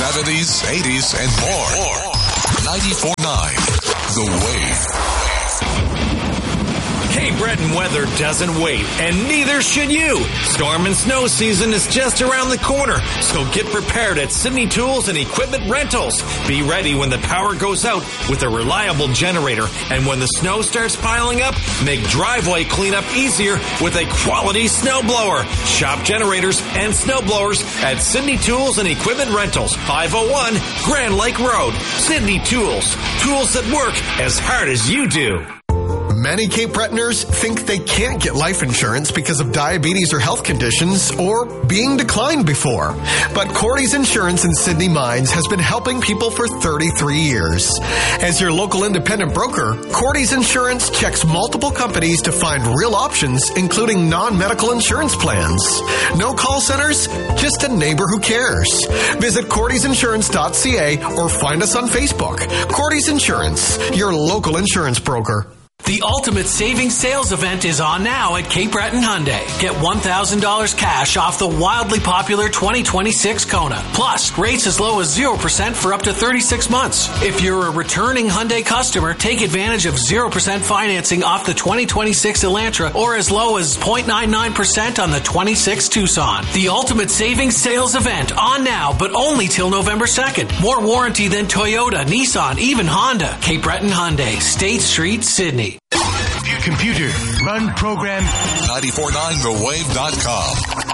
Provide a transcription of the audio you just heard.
70s, 80s, and more. 94.9 The Wave. Cape Breton weather doesn't wait, and neither should you. Storm and snow season is just around the corner, so get prepared at Sydney Tools and Equipment Rentals. Be ready when the power goes out with a reliable generator, and when the snow starts piling up, make driveway cleanup easier with a quality snowblower. Shop generators and snowblowers at Sydney Tools and Equipment Rentals, 501 Grand Lake Road. Sydney Tools, tools that work as hard as you do. Many Cape Bretoners think they can't get life insurance because of diabetes or health conditions or being declined before. But Cordy's Insurance in Sydney Mines has been helping people for 33 years. As your local independent broker, Cordy's Insurance checks multiple companies to find real options, including non-medical insurance plans. No call centers, just a neighbor who cares. Visit cordysinsurance.ca or find us on Facebook. Cordy's Insurance, your local insurance broker. The Ultimate Savings Sales Event is on now at Cape Breton Hyundai. Get $1,000 cash off the wildly popular 2026 Kona. Plus, rates as low as 0% for up to 36 months. If you're a returning Hyundai customer, take advantage of 0% financing off the 2026 Elantra or as low as 0.99% on the 26 Tucson. The Ultimate Savings Sales Event on now, but only till November 2nd. More warranty than Toyota, Nissan, even Honda. Cape Breton Hyundai, State Street, Sydney. Computer, run program 949thewave.com.